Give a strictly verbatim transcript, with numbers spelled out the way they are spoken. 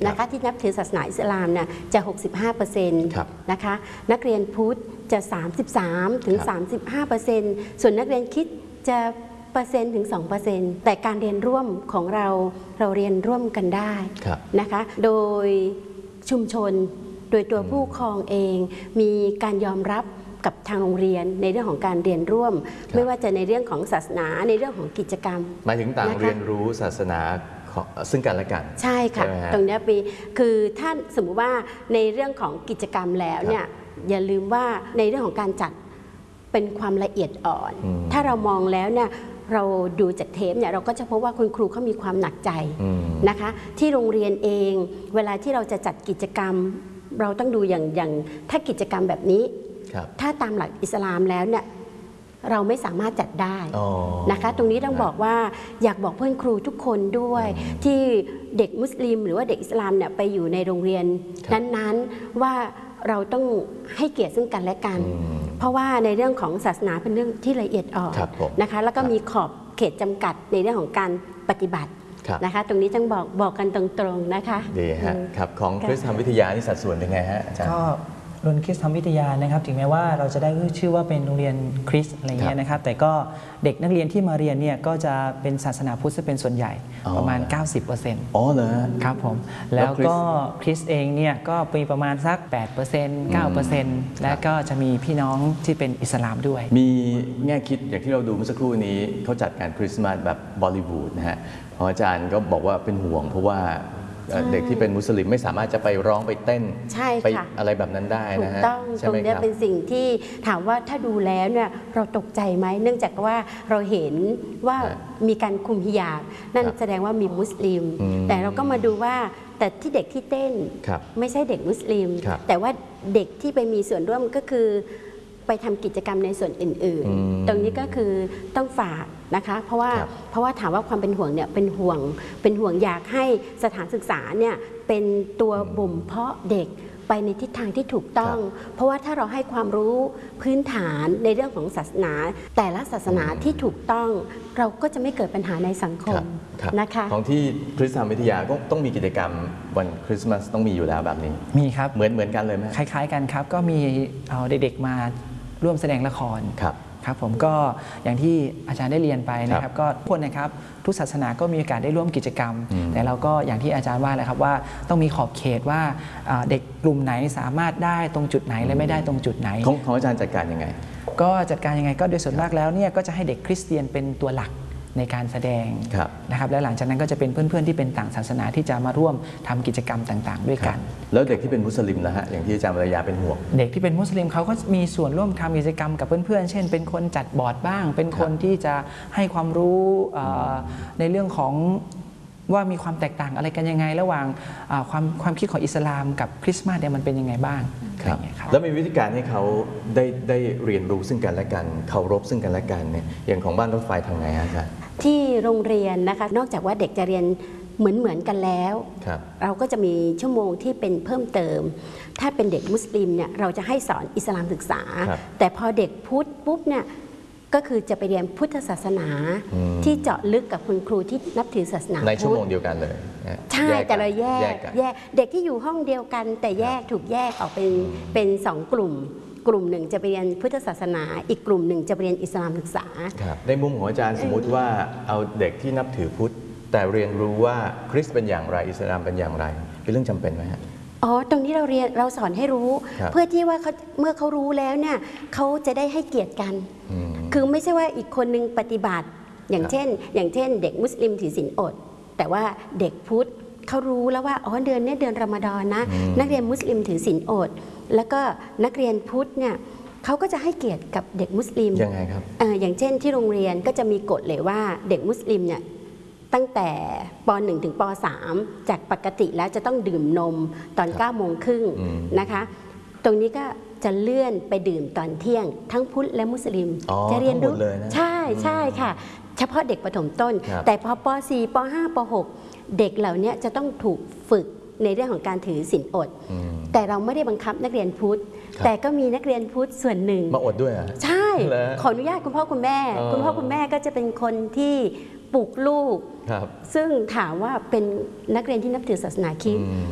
นะคะที่นับถือศาสนาอิสลามเนี่ยจะ หกสิบห้าเปอร์เซ็นต์ นะคะนักเรียนพุทธจะ สามสิบสามถึงสามสิบห้าเปอร์เซ็นต์ ส่วนนักเรียนคริสต์จะเปอร์เซ็นต์ถึง สองเปอร์เซ็นต์ แต่การเรียนร่วมของเราเราเรียนร่วมกันได้นะคะโดยชุมชนโดยตัวผู้ปกครองเองมีการยอมรับกับทางโรงเรียนในเรื่องของการเรียนร่วมไม่ว่าจะในเรื่องของศาสนาในเรื่องของกิจกรรมหมายถึงต่างเรียนรู้ศาสนาซึ่งกันและกันใช่ค่ะตรงนี้ปีคือถ้าสมมุติว่าในเรื่องของกิจกรรมแล้วเนี่ยอย่าลืมว่าในเรื่องของการจัดเป็นความละเอียดอ่อนถ้าเรามองแล้วเนี่ยเราดูจากเทปเนี่ยเราก็จะพบว่าคุณครูเขามีความหนักใจนะคะที่โรงเรียนเองเวลาที่เราจะจัดกิจกรรมเราต้องดูอย่างอย่างถ้ากิจกรรมแบบนี้ถ้าตามหลักอิสลามแล้วเนี่ยเราไม่สามารถจัดได้นะคะตรงนี้ต้องบอกว่าอยากบอกเพื่อนครูทุกคนด้วยที่เด็กมุสลิมหรือว่าเด็กอิสลามเนี่ยไปอยู่ในโรงเรียนนั้นๆว่าเราต้องให้เกียรติซึ่งกันและกันเพราะว่าในเรื่องของศาสนาเป็นเรื่องที่ละเอียดอ่อนนะคะแล้วก็มีขอบเขตจำกัดในเรื่องของการปฏิบัตินะคะตรงนี้ต้องบอกบอกกันตรงๆนะคะดีฮะครับของคริสตธรรมวิทยานี่สัดส่วนเป็นไงฮะอาจารย์ก็โรงเรียนคริสตธรรมวิทยานะครับถึงแม้ว่าเราจะได้ชื่อว่าเป็นโรงเรียนคริสต์อะไรเงี้ยนะครับแต่ก็เด็กนักเรียนที่มาเรียนเนี่ยก็จะเป็นศาสนาพุทธเป็นส่วนใหญ่ประมาณ เก้าสิบเปอร์เซ็นต์อ๋อเหรอครับผมแล้วก็คริสต์เองเนี่ยก็มีประมาณสัก แปดเปอร์เซ็นต์ เก้าเปอร์เซ็นต์ และก็จะมีพี่น้องที่เป็นอิสลามด้วยมีแง่คิดอย่างที่เราดูเมื่อสักครู่นี้เขาจัดงานคริสต์มาสแบบบอลลิวูดนะฮะอาจารย์ก็บอกว่าเป็นห่วงเพราะว่าเด็กที่เป็นมุสลิมไม่สามารถจะไปร้องไปเต้นไปอะไรแบบนั้นได้นะฮะถูกต้องตรงนี้เป็นสิ่งที่ถามว่าถ้าดูแล้วเนี่ยเราตกใจไหมเนื่องจากว่าเราเห็นว่ามีการคุมฮิญาบนั่นแสดงว่ามีมุสลิมแต่เราก็มาดูว่าแต่ที่เด็กที่เต้นไม่ใช่เด็กมุสลิมแต่ว่าเด็กที่ไปมีส่วนร่วมก็คือไปทำกิจกรรมในส่วนอื่นๆตรงนี้ก็คือต้องฝากนะคะเพราะว่าเพราะว่าถามว่าความเป็นห่วงเนี่ยเป็นห่วงเป็นห่วงอยากให้สถานศึกษาเนี่ยเป็นตัวบ่มเพาะเด็กไปในทิศทางที่ถูกต้องเพราะว่าถ้าเราให้ความรู้พื้นฐานในเรื่องของศาสนาแต่ละศาสนาที่ถูกต้องเราก็จะไม่เกิดปัญหาในสังคมนะคะของที่คริสตธรรมวิทยาก็ต้องมีกิจกรรมวันคริสต์มาสต้องมีอยู่แล้วแบบนี้มีครับเหมือนเหมือนกันเลยไหมคล้ายๆกันครับก็มีเอาเด็กๆมาร่วมแสดงละครครับครับผมก็อย่างที่อาจารย์ได้เรียนไปนะครับก็ทุกคนนะครับทุกศาสนาก็มีโอกาสได้ร่วมกิจกรรมแต่เราก็อย่างที่อาจารย์ว่าแหละครับว่าต้องมีขอบเขตว่าเด็กกลุ่มไหนสามารถได้ตรงจุดไหนและไม่ได้ตรงจุดไหนของของอาจารย์จัดการยังไงก็จัดการยังไงก็โดยส่วนมากแล้วเนี่ยก็จะให้เด็กคริสเตียนเป็นตัวหลักในการแสดงนะครับและหลังจากนั้นก็จะเป็นเพื่อนๆที่เป็นต่างศาสนาที่จะมาร่วมทำกิจกรรมต่างๆด้วยกันแล้วเด็กที่เป็นมุสลิมนะฮะอย่างที่อาจารย์วรยาเป็นห่วงเด็กที่เป็นมุสลิมเขาก็มีส่วนร่วมทำกิจกรรมกับเพื่อนๆเช่นเป็นคนจัดบอร์ดบ้างเป็นคนที่จะให้ความรู้ในเรื่องของว่ามีความแตกต่างอะไรกันยังไงระหว่างความความคิดของอิสลามกับคริสต์มาสเนี่ยมันเป็นยังไงบ้างครับแล้วมีวิธีการให้เขาได้ได้เรียนรู้ซึ่งกันและกันเคารพซึ่งกันและกันเนี่ยอย่างของบ้านรถไฟทำไงอาจารย์ที่โรงเรียนนะคะนอกจากว่าเด็กจะเรียนเหมือนเหมือนกันแล้วเราก็จะมีชั่วโมงที่เป็นเพิ่มเติมถ้าเป็นเด็กมุสลิมเนี่ยเราจะให้สอนอิสลามศึกษาแต่พอเด็กพุทธปุ๊บเนี่ยก็คือจะไปเรียนพุทธศาสนาที่เจาะลึกกับคุณครูที่นับถือศาสนาในชั่วโมงเดียวกันเลยใช่แต่เราแยกแยกเด็กที่อยู่ห้องเดียวกันแต่แยกถูกแยกออกเป็นเป็นสองกลุ่มกลุ่มหนึ่งจะไปเรียนพุทธศาสนาอีกกลุ่มหนึ่งจะไปเรียนอิสลามศึกษาในมุมของอาจารย์สมมุติว่าเอาเด็กที่นับถือพุทธแต่เรียนรู้ว่าคริสต์เป็นอย่างไรอิสลามเป็นอย่างไรเป็นเรื่องจำเป็นไหมฮะอ๋อตรงนี้เราเรียนเราสอนให้รู้เพื่อที่ว่าเขาเมื่อเขารู้แล้วเนี่ยเขาจะได้ให้เกียรติกันคือไม่ใช่ว่าอีกคนนึงปฏิบัติอย่างเช่นอย่างเช่นเด็กมุสลิมถือศีลอดแต่ว่าเด็กพุทธเขารู้แล้วว่าอ๋อเดือนนี้เดือนรอมฎอนนะนักเรียนมุสลิมถือศีลอดแล้วก็นักเรียนพุทธเนี่ยเขาก็จะให้เกียรติกับเด็กมุสลิมยังไงครับเอออย่างเช่นที่โรงเรียนก็จะมีกฎเลยว่าเด็กมุสลิมเนี่ยตั้งแต่ป หนึ่ง ถึงป สาม จากปกติแล้วจะต้องดื่มนมตอน เก้าโมงครึ่งนะคะตรงนี้ก็จะเลื่อนไปดื่มตอนเที่ยงทั้งพุทธและมุสลิมจะเรียนรู้ใช่ใช่ค่ะเฉพาะเด็กประถมต้นแต่พอป สี่ ป ห้า ป หก เด็กเหล่านี้จะต้องถูกฝึกในเรื่องของการถือศีลอดแต่เราไม่ได้บังคับนักเรียนพุทธแต่ก็มีนักเรียนพุทธส่วนหนึ่งมาอดด้วยอ่ะใช่ขออนุญาตคุณพ่อคุณแม่คุณพ่อคุณแม่ก็จะเป็นคนที่ปลุกลูกซึ่งถามว่าเป็นนักเรียนที่นับถือศาสนาคริสต์